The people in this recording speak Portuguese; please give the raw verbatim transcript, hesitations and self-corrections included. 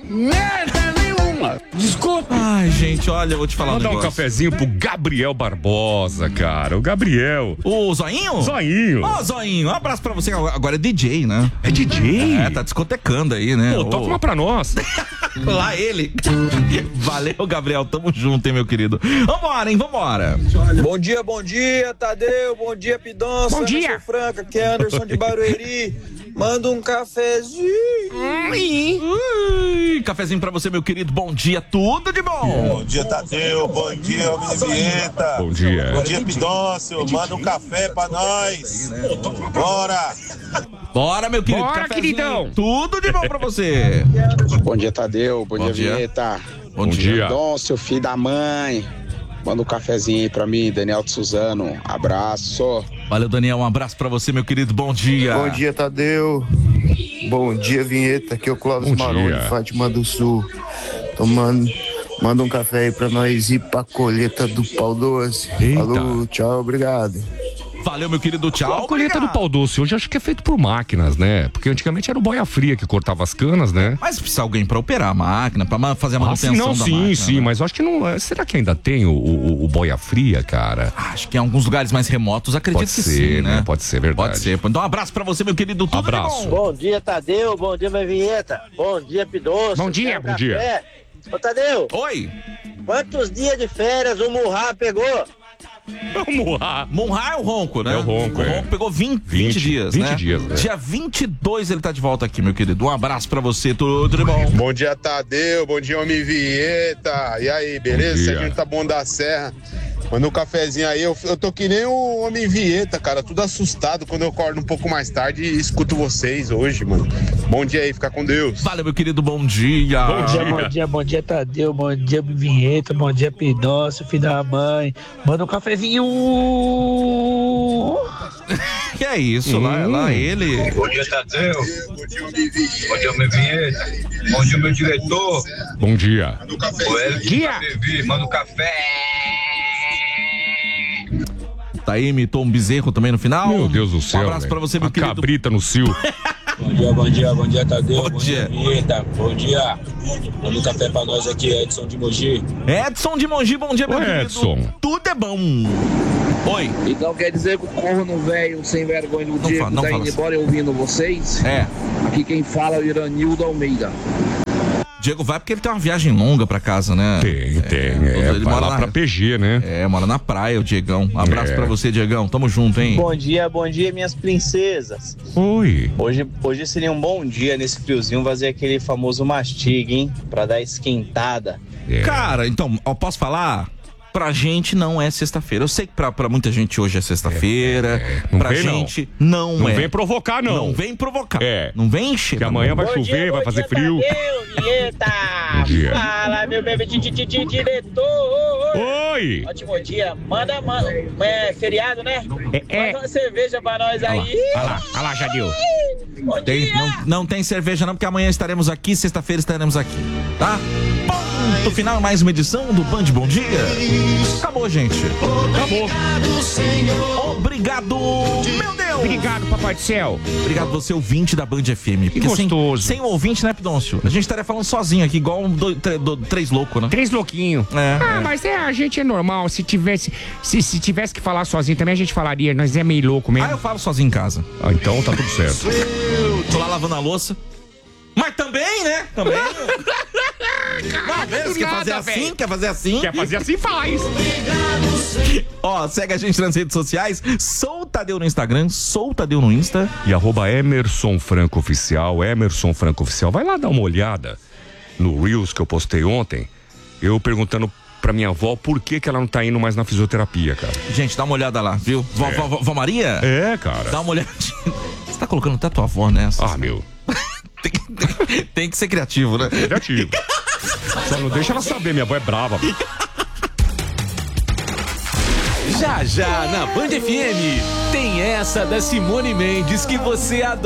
Merda nenhuma. Desculpa. Ai, gente, olha, eu vou te falar Vou um dar um negócio. cafezinho pro Gabriel Barbosa, cara. O Gabriel. O Zoinho? Zoinho. Ó, Zoinho, um abraço pra você. Agora é D J, né? É D J? É, tá discotecando aí, né? Pô, toca uma pra nós. Lá ele. Valeu, Gabriel. Tamo junto, hein, meu querido. Vambora, hein? Vambora. Bom dia, bom dia, Tadeu. Bom dia, Pidonça. Bom dia. Anderson Franca, que é Anderson de Barueri. Manda um cafezinho. Ui, ui. Cafezinho pra você, meu querido. Bom dia, tudo de bom. Bom dia, Tadeu. Bom dia, Homem Vieta. Bom dia. Bom dia, Pidoncio. Manda um café pra nós. Bora. Bora, meu querido. Bora, cafezinho. queridão. Tudo de bom pra você. Bom dia, Tadeu. Bom, Bom dia, dia. Vinheta. Bom, Bom dia. dia. Dom, seu filho da mãe. Manda um cafezinho aí pra mim, Daniel de Suzano. Abraço. Valeu, Daniel. Um abraço pra você, meu querido. Bom dia. Bom dia, Tadeu. Bom dia, Vinheta. Aqui é o Clóvis Bom Maroni, dia. Fátima do Sul. Tomando, manda um café aí pra nós ir pra colheita do pau doce. Eita. Falou, tchau, obrigado. Valeu, meu querido. Tchau. A colheita do obrigado. pau doce hoje acho que é feito por máquinas, né? Porque antigamente era o boia fria que cortava as canas, né? Mas precisa alguém pra operar a máquina, pra ma- fazer a Ah, manutenção sim, não, da sim, máquina. sim, né? mas eu acho que não. é, Será que ainda tem o, o, o boia fria, cara? Acho que em alguns lugares mais remotos, acredito Pode que ser, sim, né? né? Pode ser, verdade. Pode ser. Então um abraço pra você, meu querido. Tudo de Abraço. bom. Bom dia, Tadeu. Bom dia, minha Vinheta. Bom dia, Pidonça. Bom dia, Quero bom dia. café. Ô, Tadeu, Oi. quantos dias de férias o Murra pegou? Vamos lá. Monrar é o Ronco, né? É o Ronco, O é. Ronco pegou vinte, vinte, vinte, dias, vinte né? dias, né? Dia vinte e dois ele tá de volta aqui, meu querido. Um abraço pra você, tudo de bom. Bom dia, Tadeu. Bom dia, Homem Vieta. E aí, beleza? Bom Se dia. a gente tá bom da serra. Manda um cafezinho aí. Eu, eu tô que nem o Homem Vieta, cara. Tudo assustado quando eu acordo um pouco mais tarde e escuto vocês hoje, mano. Bom dia aí, fica com Deus. Valeu, meu querido, bom dia. Bom dia. Bom dia, bom dia, Tadeu. Bom dia, Vinheta. Bom dia, Pidonça, filho da mãe. Manda um cafezinho. Que é isso, lá, lá ele. Bom dia, Tadeu. Bom dia, meu Vinheta. Bom dia, meu diretor. Bom dia. O Eric Dia. T V, manda um café. Tá aí, imitou um bezerro também no final. Meu Deus do céu. Um abraço velho. pra você, meu Uma querido. cabrita no cio. Bom dia, bom dia, bom dia, Tadeu. Bom dia. Vinheta. Bom dia. Manda um café pra nós aqui, Edson de Mogi. Edson de Mogi, bom dia, meu Ô, querido. Edson. Tudo é bom. Oi. Então quer dizer que o corno velho sem vergonha do Não Diego fala- não tá fala indo assim. embora ouvindo vocês? É. Aqui quem fala é o Iranildo Almeida. Diego vai porque ele tem uma viagem longa pra casa, né? Tem, tem. É, ele vai mora lá na- pra P G, né? É, mora na praia, o Diegão. Um abraço É. pra você, Diegão. Tamo junto, hein? Bom dia, bom dia, minhas princesas. Oi. Hoje, hoje seria um bom dia nesse friozinho fazer aquele famoso mastiga, hein? Pra dar esquentada. É. Cara, então, eu posso falar? Pra gente não é sexta-feira. Eu sei que pra, pra muita gente hoje é sexta-feira. É, é. Não Pra vem, não. gente não, Não é. vem provocar, não. Não vem provocar. É. Não vem encher. Que amanhã vai Bom chover, dia, vai bom fazer dia, frio. Tadeu, Vinheta! Bom dia. Fala, meu bebê di- di- di- di- diretor! Oi. Ótimo dia. Manda, manda. É feriado, né? É. Manda uma cerveja pra nós aí. Olha lá, olha lá, já deu. Bom Tem, dia. não, não tem cerveja não, porque amanhã estaremos aqui, sexta-feira estaremos aqui, tá? Ponto final, mais uma edição do Band Bom Dia. Acabou, gente. Acabou. Obrigado, meu Deus. Obrigado, Papai do Céu. Obrigado você, ouvinte da Band F M. Que Porque sem, gostoso. sem o ouvinte, né, Pidoncio? A gente estaria falando sozinho aqui, igual um do, tre- do- três loucos, né? Três louquinhos. É, ah, é. mas é, a gente é normal. Se tivesse, se, se tivesse que falar sozinho também, a gente falaria. Nós é meio louco mesmo. Ah, eu falo sozinho em casa. Ah, então tá tudo certo. Tô lá lavando a louça. Mas também, né? Também. Não, do quer fazer nada, assim? velho. Quer fazer assim? Quer fazer assim, faz. Ó, segue a gente nas redes sociais. Sou o Tadeu no Instagram, sou o Tadeu no Insta. E arroba Emerson Franco Oficial, Emerson Franco Oficial. Vai lá dar uma olhada no Reels que eu postei ontem. Eu perguntando pra minha avó por que que ela não tá indo mais na fisioterapia, cara. Gente, dá uma olhada lá, viu? Vó, É. vó, vó, vó Maria? É, cara. Dá uma olhadinha. Você tá colocando até tua avó nessa? Ah, meu. Tem, que- tem- tem que ser criativo, né? Criativo. Só não deixa ela saber, minha avó é brava. Já já na Band F M tem essa da Simone Mendes que você adora.